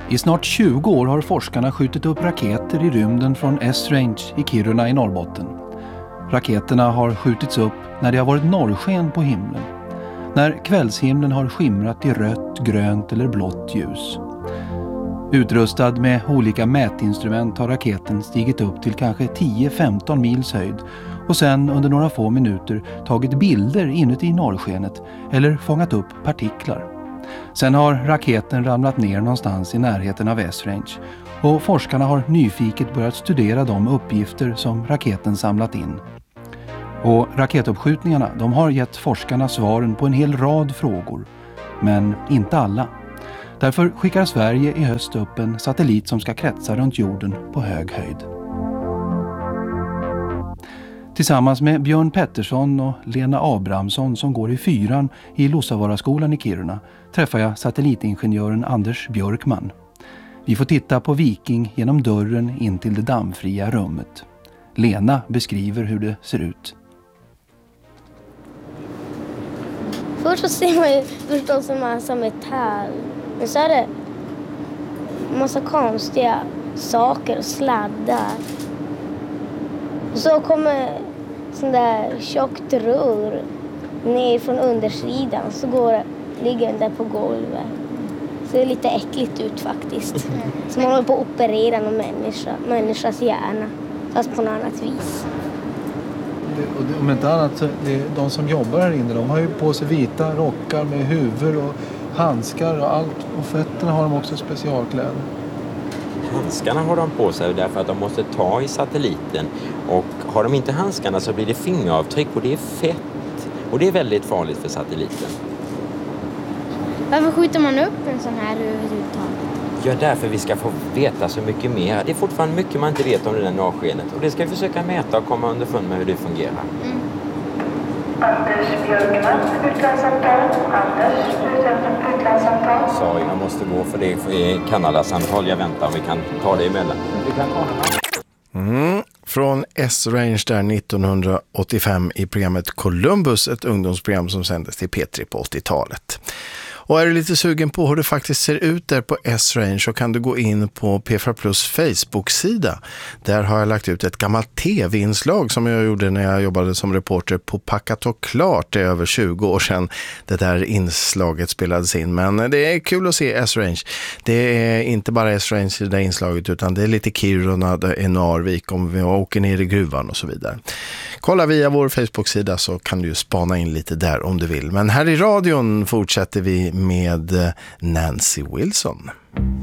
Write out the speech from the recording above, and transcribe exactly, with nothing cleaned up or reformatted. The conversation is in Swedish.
I snart tjugo år har forskarna skjutit upp raketer i rymden från S-Range i Kiruna i Norrbotten. Raketerna har skjutits upp när det har varit norrsken på himlen. När kvällshimlen har skimrat i rött, grönt eller blått ljus. Utrustad med olika mätinstrument har raketen stigit upp till kanske tio till femton mils höjd och sen under några få minuter tagit bilder inuti norrskenet eller fångat upp partiklar. Sen har raketen ramlat ner någonstans i närheten av S-Range och forskarna har nyfiket börjat studera de uppgifter som raketen samlat in. Och raketuppskjutningarna, de har gett forskarna svaren på en hel rad frågor, men inte alla. Därför skickar Sverige i höst upp en satellit som ska kretsa runt jorden på hög höjd. Tillsammans med Björn Pettersson och Lena Abrahamsson som går i fyran i Lussavaaraskolan i Kiruna träffar jag satellitingenjören Anders Björkman. Vi får titta på Viking genom dörren in till det dammfria rummet. Lena beskriver hur det ser ut. Först så ser man ju förstås en massa metall. Men så är det en massa konstiga saker och sladdar. Och så kommer sån där tjockt rör ner från undersidan. Så går det, ligger den där på golvet. Så det är lite äckligt ut faktiskt. Så man håller på att operera någon människa, människas hjärna. Fast på något annat vis. Det, och det, om inte annat så det, de som jobbar här inne, de har ju på sig vita rockar med huvud och handskar och allt. Och fötterna har de också specialkläder. Handskarna har de på sig därför att de måste ta i satelliten. Och har de inte handskarna så blir det fingeravtryck och det är fett. Och det är väldigt farligt för satelliten. Varför skjuter man upp en sån här överhuvudtaget? Ja, därför vi ska få veta så mycket mer. Det är fortfarande mycket man inte vet om det där norrskenet. Och det ska vi försöka mäta och komma underfund med hur det fungerar. Mm. Anders Björkman, utlandssamtal. Anders, utlandssamtal. Sorry, jag måste gå för det är Kanadasamtal. Jag väntar om vi kan ta det emellan. Vi kan ta det. Mm. Från S-Range där nittonhundraåttiofem i programmet Columbus, ett ungdomsprogram som sändes till P tre på åttiotalet. Och är du lite sugen på hur det faktiskt ser ut där på S-Range så kan du gå in på P fyra Plus Facebook-sida. Där har jag lagt ut ett gammalt tv-inslag som jag gjorde när jag jobbade som reporter på Packat och Klart. Det är över tjugo år sedan det där inslaget spelades in. Men det är kul att se S-Range. Det är inte bara S-Range i det där inslaget utan det är lite Kiruna, det är Narvik om vi åker ner i gruvan och så vidare. Kolla via vår Facebook-sida så kan du ju spana in lite där om du vill. Men här i radion fortsätter vi med Nancy Wilson.